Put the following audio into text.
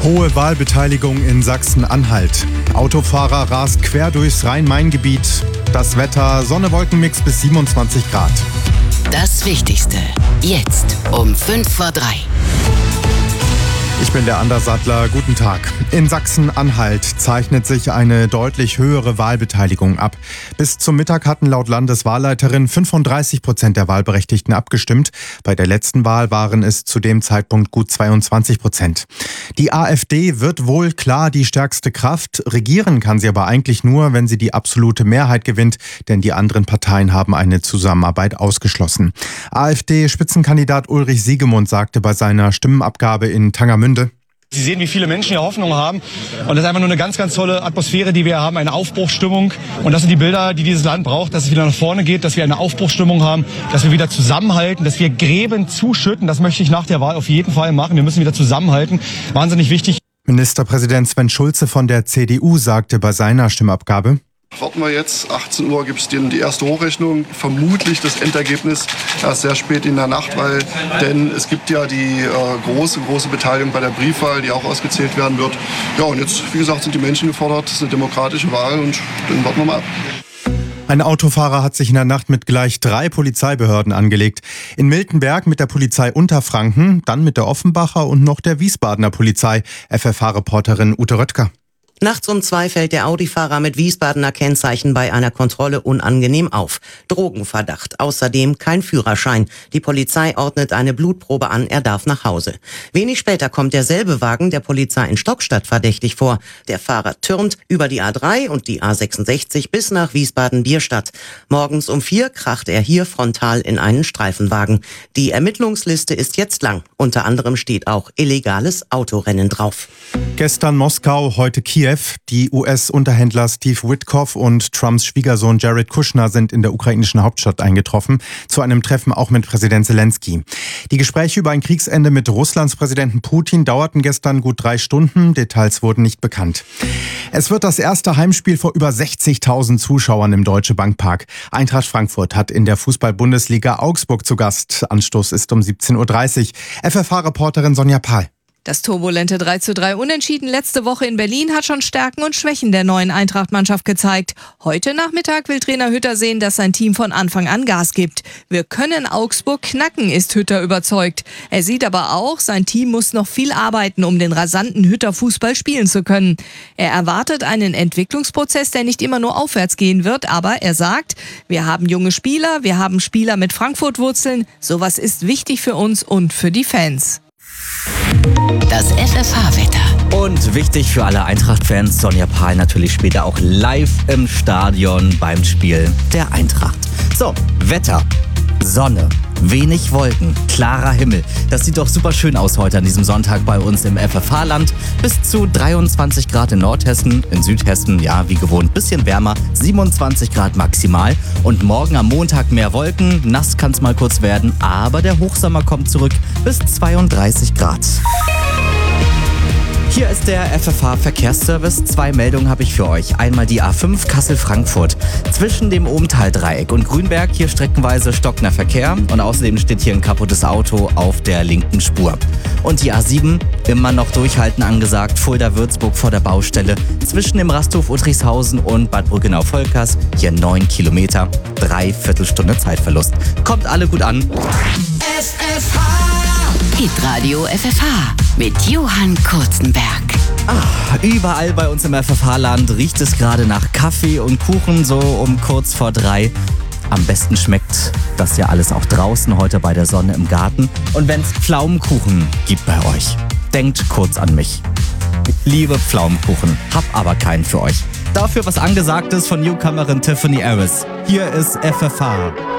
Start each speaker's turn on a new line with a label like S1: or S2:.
S1: Hohe Wahlbeteiligung in Sachsen-Anhalt. Autofahrer rast quer durchs Rhein-Main-Gebiet. Das Wetter, Sonne-Wolken-Mix bis 27 Grad.
S2: Das Wichtigste, jetzt um 2:55.
S1: Ich bin der Anders Sattler. Guten Tag. In Sachsen-Anhalt zeichnet sich eine deutlich höhere Wahlbeteiligung ab. Bis zum Mittag hatten laut Landeswahlleiterin 35% der Wahlberechtigten abgestimmt. Bei der letzten Wahl waren es zu dem Zeitpunkt gut 22%. Die AfD wird wohl klar die stärkste Kraft. Regieren kann sie aber eigentlich nur, wenn sie die absolute Mehrheit gewinnt, denn die anderen Parteien haben eine Zusammenarbeit ausgeschlossen. AfD-Spitzenkandidat Ulrich Siegemund sagte bei seiner Stimmenabgabe in Tangermünde:
S3: Sie sehen, wie viele Menschen hier Hoffnung haben. Und das ist einfach nur eine ganz, ganz tolle Atmosphäre, die wir haben, eine Aufbruchsstimmung. Und das sind die Bilder, die dieses Land braucht, dass es wieder nach vorne geht, dass wir eine Aufbruchsstimmung haben, dass wir wieder zusammenhalten, dass wir Gräben zuschütten. Das möchte ich nach der Wahl auf jeden Fall machen. Wir müssen wieder zusammenhalten. Wahnsinnig wichtig.
S1: Ministerpräsident Sven Schulze von der CDU sagte bei seiner Stimmabgabe:
S4: Warten wir jetzt, 18 Uhr gibt es die erste Hochrechnung, vermutlich das Endergebnis erst sehr spät in der Nacht, denn es gibt ja die große Beteiligung bei der Briefwahl, die auch ausgezählt werden wird. Ja, und jetzt, wie gesagt, sind die Menschen gefordert, es ist eine demokratische Wahl und dann warten wir mal ab.
S1: Ein Autofahrer hat sich in der Nacht mit gleich 3 Polizeibehörden angelegt. In Miltenberg mit der Polizei Unterfranken, dann mit der Offenbacher und noch der Wiesbadener Polizei. FFH-Reporterin Ute Röttger.
S5: Nachts um 2 fällt der Audi-Fahrer mit Wiesbadener Kennzeichen bei einer Kontrolle unangenehm auf. Drogenverdacht, außerdem kein Führerschein. Die Polizei ordnet eine Blutprobe an, er darf nach Hause. Wenig später kommt derselbe Wagen der Polizei in Stockstadt verdächtig vor. Der Fahrer türmt über die A3 und die A66 bis nach Wiesbaden-Bierstadt. Morgens um 4 kracht er hier frontal in einen Streifenwagen. Die Ermittlungsliste ist jetzt lang. Unter anderem steht auch illegales Autorennen drauf.
S1: Gestern Moskau, heute Kiew. Die US-Unterhändler Steve Witkoff und Trumps Schwiegersohn Jared Kushner sind in der ukrainischen Hauptstadt eingetroffen, zu einem Treffen auch mit Präsident Zelensky. Die Gespräche über ein Kriegsende mit Russlands Präsidenten Putin dauerten gestern gut 3 Stunden. Details wurden nicht bekannt. Es wird das erste Heimspiel vor über 60.000 Zuschauern im Deutsche Bankpark. Eintracht Frankfurt hat in der Fußball-Bundesliga Augsburg zu Gast. Anstoß ist um 17:30 Uhr. FFH-Reporterin Sonja Pahl.
S6: Das turbulente 3:3 Unentschieden letzte Woche in Berlin hat schon Stärken und Schwächen der neuen Eintracht-Mannschaft gezeigt. Heute Nachmittag will Trainer Hütter sehen, dass sein Team von Anfang an Gas gibt. Wir können Augsburg knacken, ist Hütter überzeugt. Er sieht aber auch, sein Team muss noch viel arbeiten, um den rasanten Hütter-Fußball spielen zu können. Er erwartet einen Entwicklungsprozess, der nicht immer nur aufwärts gehen wird, aber er sagt, wir haben junge Spieler, wir haben Spieler mit Frankfurt-Wurzeln. Sowas ist wichtig für uns und für die Fans.
S2: Das FFH-Wetter.
S7: Und wichtig für alle Eintracht-Fans, Sonja Pahl natürlich später auch live im Stadion beim Spiel der Eintracht. So, Wetter, Sonne, wenig Wolken, klarer Himmel. Das sieht doch super schön aus heute an diesem Sonntag bei uns im FFH-Land. Bis zu 23 Grad in Nordhessen, in Südhessen, ja wie gewohnt, bisschen wärmer, 27 Grad maximal. Und morgen am Montag mehr Wolken, nass kann es mal kurz werden, aber der Hochsommer kommt zurück bis 32 Grad. Hier ist der FFH-Verkehrsservice. 2 Meldungen habe ich für euch. Einmal die A5 Kassel-Frankfurt. Zwischen dem Obenthal-Dreieck und Grünberg hier streckenweise stockender Verkehr. Und außerdem steht hier ein kaputtes Auto auf der linken Spur. Und die A7, immer noch durchhalten angesagt, Fulda-Würzburg vor der Baustelle. Zwischen dem Rasthof Uttrichshausen und Bad Brückenau-Volkers. Hier 9 Kilometer, 3/4 Stunde Zeitverlust. Kommt alle gut an.
S2: FFH Hitradio FFH mit Johann Kurzenberg.
S7: Überall bei uns im FFH-Land riecht es gerade nach Kaffee und Kuchen, so um kurz vor 3. Am besten schmeckt das ja alles auch draußen, heute bei der Sonne im Garten. Und wenn es Pflaumenkuchen gibt bei euch, denkt kurz an mich. Ich liebe Pflaumenkuchen, hab aber keinen für euch. Dafür was Angesagtes von Newcomerin Tiffany Harris. Hier ist FFH.